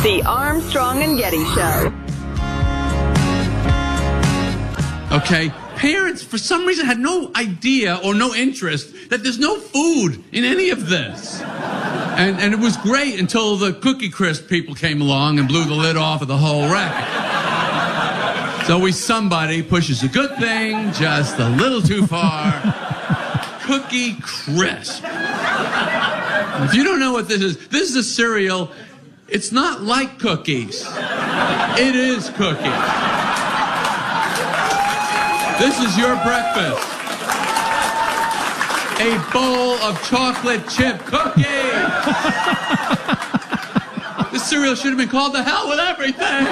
The Armstrong and Getty Show. Okay, parents, for some reason, had no idea or no interest that there's no food in any of this. And it was great until the Cookie Crisp people came along and blew the lid off of the whole rack. So somebody pushes a good thing just a little too far. Cookie Crisp. If you don't know what this is a cereal. It's not like cookies. It is cookies. This is your breakfast. A bowl of chocolate chip cookies. This cereal should have been called The Hell with Everything.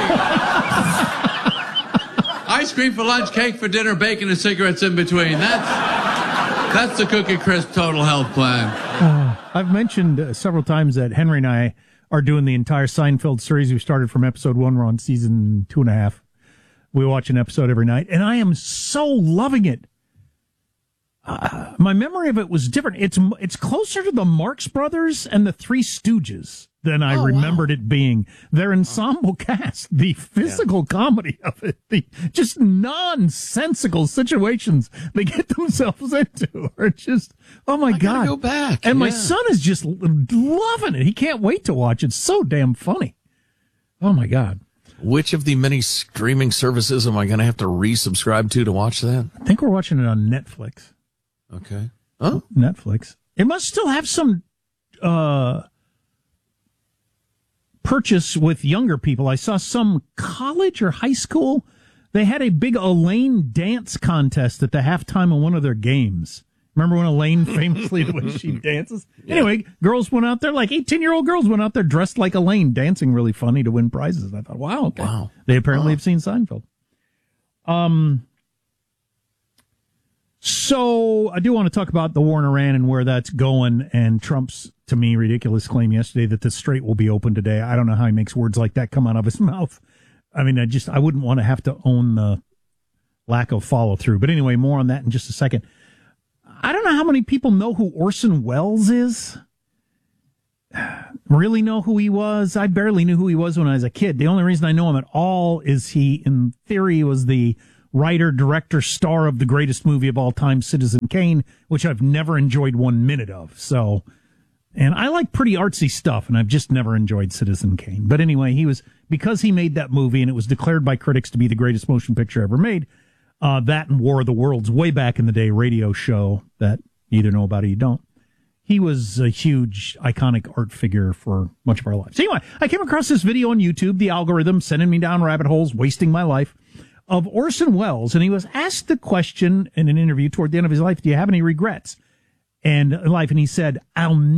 Ice cream for lunch, cake for dinner, bacon and cigarettes in between. That's the Cookie Crisp Total Health Plan. I've mentioned several times that Henry and I are doing the entire Seinfeld series. We started from episode 1. We're on season 2.5. We watch an episode every night, and I am so loving it. My memory of it was different. It's closer to the Marx Brothers and the Three Stooges than I remembered it being. Their ensemble cast, the physical comedy of it, the just nonsensical situations they get themselves into are just, oh my God. Go back. And my son is just loving it. He can't wait to watch it. It's so damn funny. Oh my God. Which of the many streaming services am I going to have to resubscribe to watch that? I think we're watching it on Netflix. Okay. Oh, Netflix. It must still have some purchase with younger people. I saw some college or high school. They had a big Elaine dance contest at the halftime of one of their games. Remember when Elaine famously, the way she dances? Yeah. Anyway, girls went out there, like 18-year-old girls went out there dressed like Elaine, dancing really funny to win prizes. And I thought, wow, okay. Wow. They apparently have seen Seinfeld. So I do want to talk about the war in Iran and where that's going, and Trump's, to me, ridiculous claim yesterday that the Strait will be open today. I don't know how he makes words like that come out of his mouth. I mean, I wouldn't want to have to own the lack of follow through. But anyway, more on that in just a second. I don't know how many people know who Orson Welles is. Really know who he was? I barely knew who he was when I was a kid. The only reason I know him at all is he, in theory, was the writer, director, star of the greatest movie of all time, Citizen Kane, which I've never enjoyed 1 minute of. And I like pretty artsy stuff, and I've just never enjoyed Citizen Kane. But anyway, because he made that movie, and it was declared by critics to be the greatest motion picture ever made, that and War of the Worlds, way back in the day, radio show that you either know about or you don't. He was a huge, iconic art figure for much of our lives. Anyway, I came across this video on YouTube, the algorithm sending me down rabbit holes, wasting my life, of Orson Welles, and he was asked the question in an interview toward the end of his life, do you have any regrets in life? And he said, I'll